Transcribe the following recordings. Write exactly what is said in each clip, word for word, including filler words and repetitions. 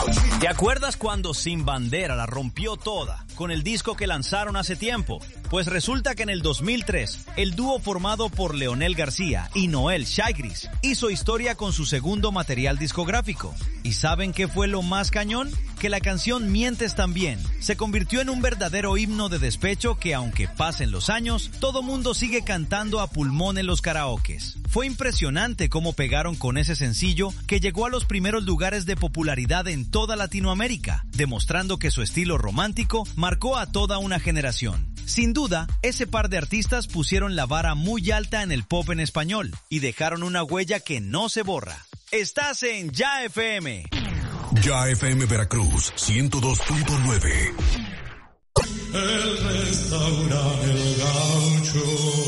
¿Te acuerdas cuando Sin Bandera la rompió toda con el disco que lanzaron hace tiempo? Pues resulta que en el dos mil tres, el dúo formado por Leonel García y Noel Shygris hizo historia con su segundo material discográfico. ¿Y saben qué fue lo más cañón? Que la canción Mientes También se convirtió en un verdadero himno de despecho que, aunque pasen los años, todo mundo sigue cantando a pulmón en los karaokes. Fue impresionante cómo pegaron con ese sencillo que llegó a los primeros lugares de popularidad en toda Latinoamérica, demostrando que su estilo romántico marcó a toda una generación. Sin duda, ese par de artistas pusieron la vara muy alta en el pop en español y dejaron una huella que no se borra. Estás en Ya F M. Ya F M Veracruz, ciento dos punto nueve. El restaurante El Gaucho.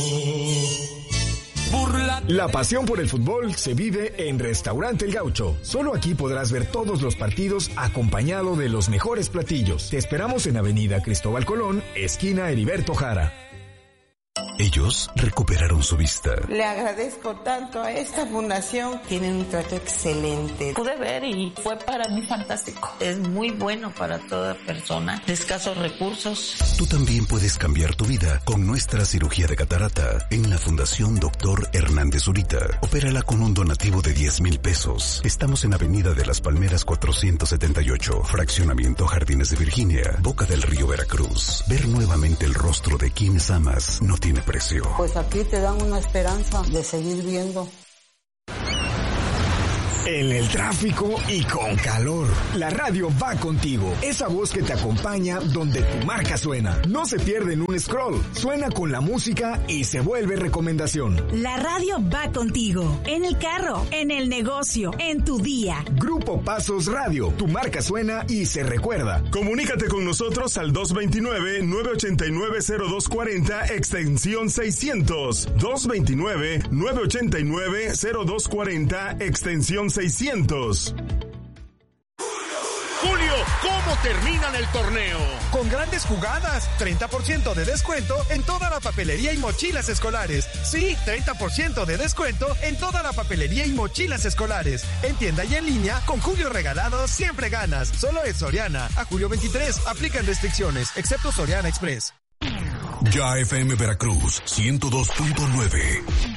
La pasión por el fútbol se vive en Restaurante El Gaucho. Solo aquí podrás ver todos los partidos acompañado de los mejores platillos. Te esperamos en Avenida Cristóbal Colón, esquina Heriberto Jara. Ellos recuperaron su vista. Le agradezco tanto a esta fundación. Tienen un trato excelente. Pude ver y fue para mí fantástico. Es muy bueno para toda persona de escasos recursos. Tú también puedes cambiar tu vida con nuestra cirugía de catarata en la Fundación Doctor Hernández Zurita. Opérala con un donativo de diez mil pesos. Estamos en Avenida de las Palmeras cuatrocientos setenta y ocho, Fraccionamiento Jardines de Virginia, Boca del Río, Veracruz. Ver nuevamente el rostro de quienes amas no tiene precio. Pues aquí te dan una esperanza de seguir viendo. En el tráfico y con calor, la radio va contigo. Esa voz que te acompaña donde tu marca suena. No se pierde en un scroll. Suena con la música y se vuelve recomendación. La radio va contigo. En el carro, en el negocio, en tu día. Grupo Pasos Radio. Tu marca suena y se recuerda. Comunícate con nosotros al dos dos nueve, nueve ocho nueve, cero dos cuatro cero, extensión seiscientos. dos dos nueve, nueve ocho nueve, cero dos cuatro cero, extensión seiscientos. Julio, ¿cómo terminan el torneo? Con grandes jugadas, treinta por ciento de descuento en toda la papelería y mochilas escolares. Sí, treinta por ciento de descuento en toda la papelería y mochilas escolares. En tienda y en línea, con Julio Regalado siempre ganas. Solo es Soriana. A julio veintitrés, aplican restricciones, excepto Soriana Express. Ya F M Veracruz, ciento dos punto nueve.